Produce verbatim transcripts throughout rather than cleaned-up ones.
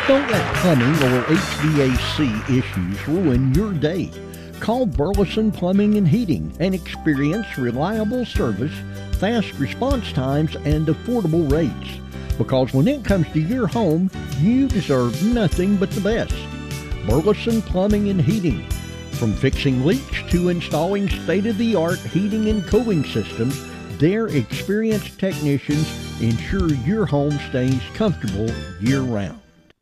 Don't let plumbing or H V A C issues ruin your day. Call Burleson Plumbing and Heating and experience reliable service, fast response times, and affordable rates. Because when it comes to your home, you deserve nothing but the best. Burleson Plumbing and Heating. From fixing leaks to installing state-of-the-art heating and cooling systems, their experienced technicians ensure your home stays comfortable year-round.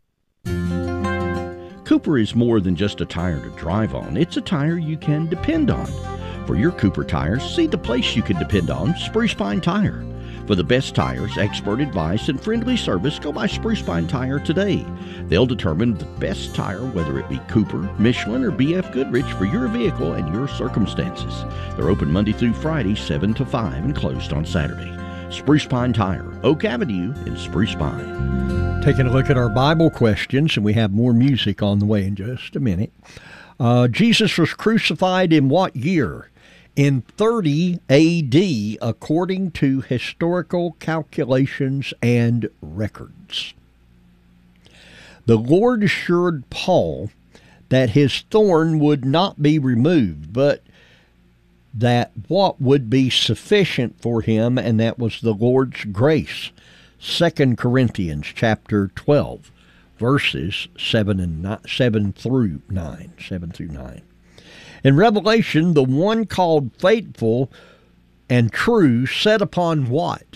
Cooper is more than just a tire to drive on. It's a tire you can depend on. For your Cooper tires, see the place you can depend on, Spruce Pine Tire. For the best tires, expert advice, and friendly service, go by Spruce Pine Tire today. They'll determine the best tire, whether it be Cooper, Michelin, or B F Goodrich for your vehicle and your circumstances. They're open Monday through Friday, seven to five, and closed on Saturday. Spruce Pine Tire, Oak Avenue in Spruce Pine. Taking a look at our Bible questions, and we have more music on the way in just a minute. Uh, Jesus was crucified in what year? In thirty A D, according to historical calculations and records. The Lord assured Paul that his thorn would not be removed, but that what would be sufficient for him, and that was the Lord's grace. Second Corinthians chapter twelve, verses seven and nine, seven through nine, seven through nine. In Revelation, the one called faithful and true set upon what?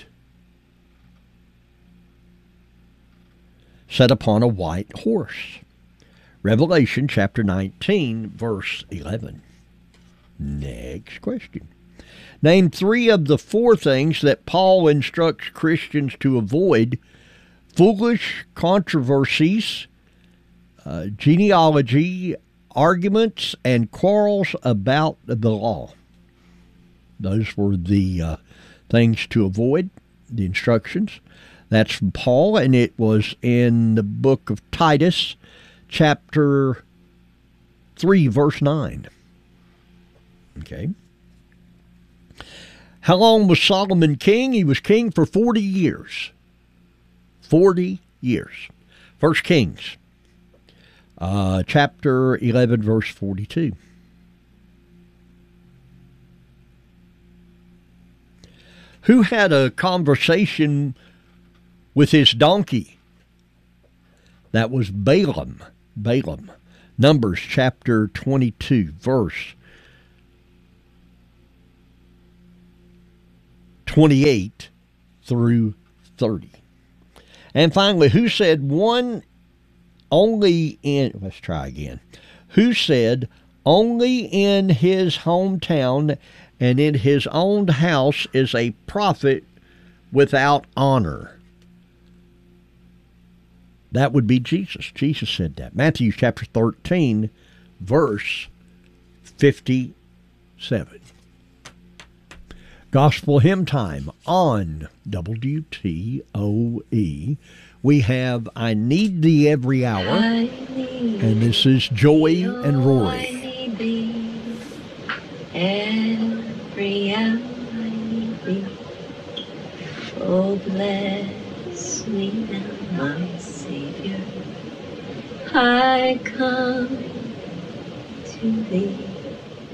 Set upon a white horse. Revelation chapter nineteen, verse eleven. Next question. Name three of the four things that Paul instructs Christians to avoid: foolish controversies, uh, genealogy, arguments, and quarrels about the law. Those were the uh, things to avoid, the instructions. That's from Paul, and it was in the book of Titus, chapter three, verse nine. Okay. How long was Solomon king? He was king for forty years. forty years. First Kings, uh, chapter eleven, verse forty-two. Who had a conversation with his donkey? That was Balaam. Balaam. Numbers chapter twenty-two, verse twenty-eight through thirty. And finally, who said one only in, let's try again. Who said only in his hometown and in his own house is a prophet without honor? That would be Jesus. Jesus said that. Matthew chapter thirteen, verse fifty-seven. Gospel Hymn Time on W T O E. We have I Need Thee Every Hour, and this is Joy and Rory. I need thee, every hour I need thee. Oh, bless me now, my Savior. I come